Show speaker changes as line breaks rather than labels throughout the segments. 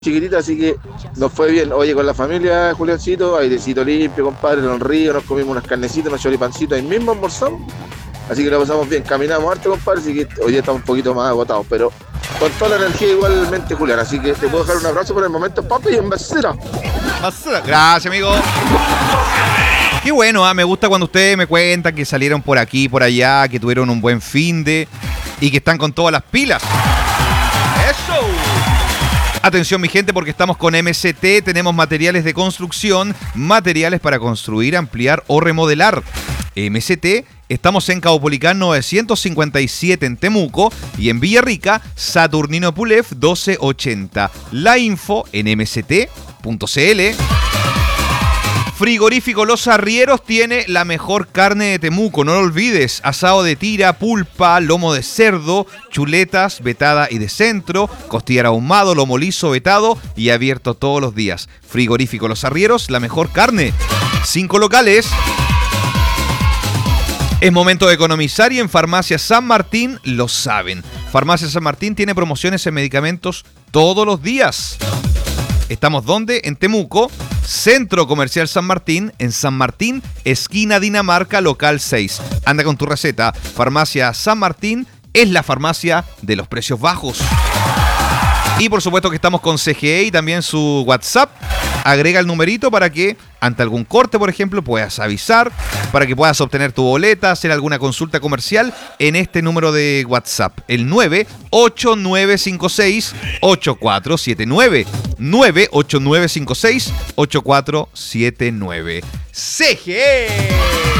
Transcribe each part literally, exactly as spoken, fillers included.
chiquitita, así que nos fue bien. Oye, con la familia, Juliancito, airecito limpio, compadre, en el río, nos comimos unas carnecitas, unos choripancitos ahí mismo, almorzamos. Así que lo pasamos bien, caminamos harto, compadre, así que hoy día estamos un poquito más agotados, pero con toda la energía igualmente, Julián. Así que te puedo dejar un abrazo por el momento, papi, y en basura.
Gracias, amigo. Qué bueno, ¿eh? Me gusta cuando ustedes me cuentan que salieron por aquí, por allá, que tuvieron un buen finde y que están con todas las pilas. ¡Eso! Atención, mi gente, porque estamos con M C T, tenemos materiales de construcción, materiales para construir, ampliar o remodelar. M C T, estamos en Caupolicán novecientos cincuenta y siete en Temuco y en Villarrica, Saturnino Pulef doce ochenta. La info en m c t punto c l. Frigorífico Los Arrieros tiene la mejor carne de Temuco, no lo olvides. Asado de tira, pulpa, lomo de cerdo, chuletas, vetada y de centro, costillar ahumado, lomo liso, vetado y abierto todos los días. Frigorífico Los Arrieros, la mejor carne. Cinco locales. Es momento de economizar y en Farmacia San Martín lo saben. Farmacia San Martín tiene promociones en medicamentos todos los días. ¿Estamos dónde? En Temuco, Centro Comercial San Martín, en San Martín, esquina Dinamarca, local seis. Anda con tu receta. Farmacia San Martín es la farmacia de los precios bajos. Y por supuesto que estamos con C G E y también su WhatsApp. Agrega el numerito para que ante algún corte, por ejemplo, puedas avisar, para que puedas obtener tu boleta, hacer alguna consulta comercial en este número de WhatsApp, el nueve ocho nueve cinco seis ocho cuatro siete nueve. nueve ocho nueve cinco seis ocho cuatro siete nueve. C G E.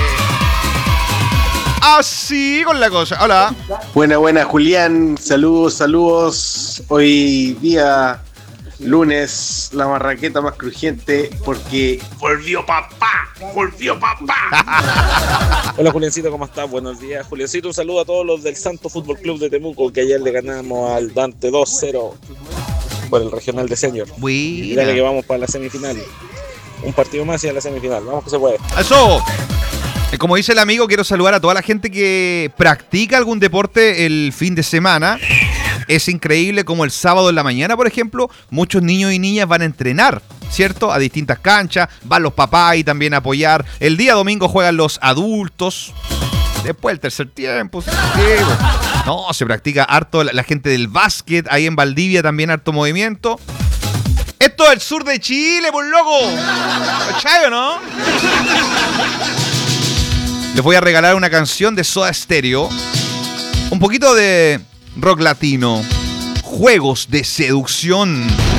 Así con la cosa. Hola.
Buena, buena, Julián. Saludos, saludos. Hoy día lunes, la marraqueta más crujiente porque volvió papá, volvió papá.
Hola, Juliancito, ¿cómo estás? Buenos días, Juliancito. Un saludo a todos los del Santo Fútbol Club de Temuco, que ayer le ganamos al Dante dos cero por el regional de senior. Y dale que vamos para la semifinal. Un partido más y a la semifinal. Vamos que se puede.
¡Eso! Como dice el amigo, quiero saludar a toda la gente que practica algún deporte el fin de semana. Es increíble como el sábado en la mañana, por ejemplo, muchos niños y niñas van a entrenar, ¿cierto? A distintas canchas, van los papás y también a apoyar. El día domingo juegan los adultos. Después el tercer tiempo. No, se practica harto la, la gente del básquet. Ahí en Valdivia también harto movimiento. Esto es el sur de Chile, por loco. ¿Cachai o no? Les voy a regalar una canción de Soda Stereo. Un poquito de rock latino. Juegos de seducción.